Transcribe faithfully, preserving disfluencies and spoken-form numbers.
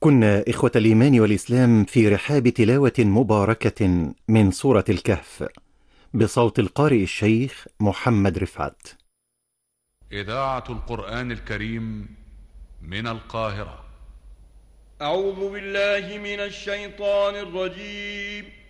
كنا إخوة الإيمان والإسلام في رحاب تلاوة مباركة من سورة الكهف بصوت القارئ الشيخ محمد رفعت. إذاعة القرآن الكريم من القاهرة. أعوذ بالله من الشيطان الرجيم.